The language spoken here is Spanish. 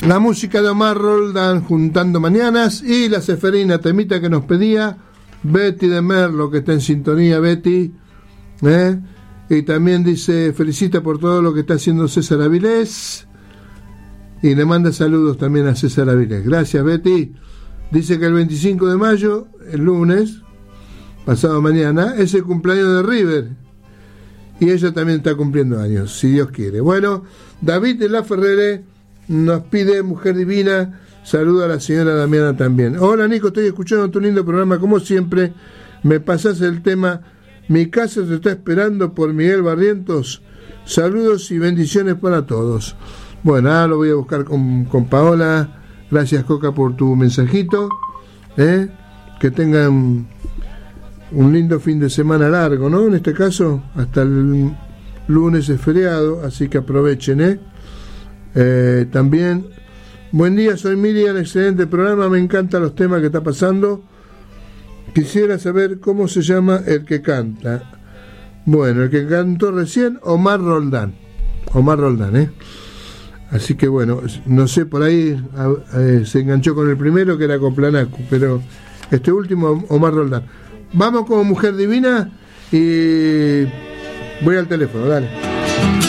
La música de Omar Roldán, Juntando Mañanas, y la Seferina, temita que nos pedía Betty de Merlo, que está en sintonía, Betty, y también dice, felicita por todo lo que está haciendo César Avilés, y le manda saludos también a César Avilés. Gracias, Betty. Dice que el 25 de mayo, el lunes, pasado mañana, es el cumpleaños de River, y ella también está cumpliendo años, si Dios quiere. Bueno, David de la Ferrere nos pide Mujer Divina. Saluda a la señora Damiana también. Hola, Nico, estoy escuchando tu lindo programa como siempre. Me pasás el tema Mi casa te está esperando, por Miguel Barrientos. Saludos y bendiciones para todos. Bueno, lo voy a buscar con Paola. Gracias, Coca, por tu mensajito. Que tengan un lindo fin de semana largo, ¿no? En este caso, hasta el lunes es feriado, así que aprovechen, también, buen día, soy Miriam, excelente programa, me encantan los temas que está pasando. Quisiera saber cómo se llama el que canta. Bueno, el que cantó recién, Omar Roldán, así que bueno, no sé, por ahí se enganchó con el primero, que era con Planacu, pero este último, Omar Roldán. Vamos con Mujer Divina y voy al teléfono, dale.